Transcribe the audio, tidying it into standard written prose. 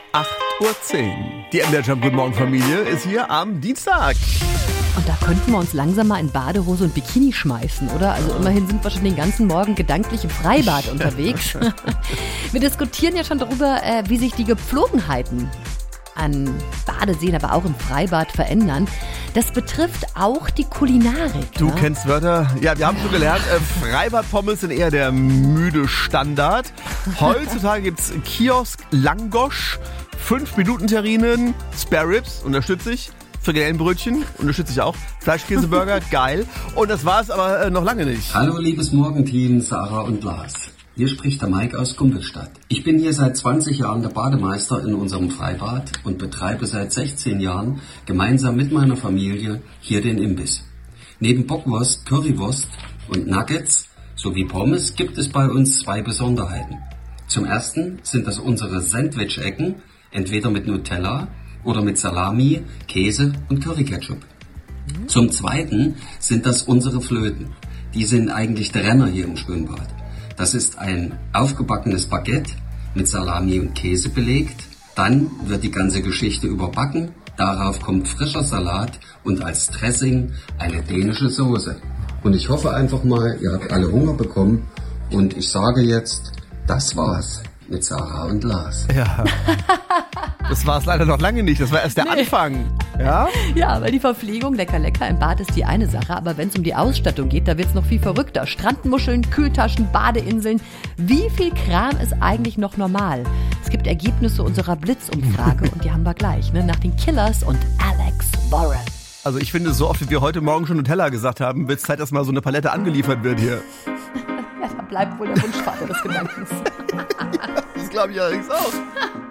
8:10 Uhr. Die MDR Jump Guten Morgen Familie ist hier am Dienstag. Und da könnten wir uns langsam mal in Badehose und Bikini schmeißen, oder? Also immerhin sind wir schon den ganzen Morgen gedanklich im Freibad unterwegs. Wir diskutieren ja schon darüber, wie sich die Gepflogenheiten an Badeseen, aber auch im Freibad verändern. Das betrifft auch die Kulinarik. Du kennst Wörter. Ja, wir haben schon gelernt, Freibad-Pommes sind eher der müde Standard. Heutzutage gibt's Kiosk, Langosch, 5-Minuten-Terrinen, Spare Ribs, unterstütze ich. Frikadellenbrötchen, unterstütze ich auch. Fleischkäseburger, geil. Und das war es aber noch lange nicht. Hallo liebes Morgenteam, Sarah und Lars. Hier spricht der Mike aus Gumpelstadt. Ich bin hier seit 20 Jahren der Bademeister in unserem Freibad und betreibe seit 16 Jahren gemeinsam mit meiner Familie hier den Imbiss. Neben Bockwurst, Currywurst und Nuggets sowie Pommes gibt es bei uns 2 Besonderheiten. Zum ersten sind das unsere Sandwich-Ecken, entweder mit Nutella oder mit Salami, Käse und Curryketchup. Zum zweiten sind das unsere Flöten. Die sind eigentlich der Renner hier im Schwimmbad. Das ist ein aufgebackenes Baguette mit Salami und Käse belegt. Dann wird die ganze Geschichte überbacken. Darauf kommt frischer Salat und als Dressing eine dänische Soße. Und ich hoffe einfach mal, ihr habt alle Hunger bekommen. Und ich sage jetzt, das war's mit Sarah und Lars. Ja. Das war es leider noch lange nicht. Das war erst der Anfang. Ja? Ja, weil die Verpflegung lecker im Bad ist die eine Sache, aber wenn es um die Ausstattung geht, da wird es noch viel verrückter. Strandmuscheln, Kühltaschen, Badeinseln. Wie viel Kram ist eigentlich noch normal? Es gibt Ergebnisse unserer Blitzumfrage und die haben wir gleich, ne? Nach den Killers und Alex Warren. Also ich finde, so oft wie wir heute Morgen schon Nutella gesagt haben, wird es Zeit, dass mal so eine Palette angeliefert wird hier. Ja, da bleibt wohl der Wunschvater des Gedankens. Das glaube ich allerdings auch.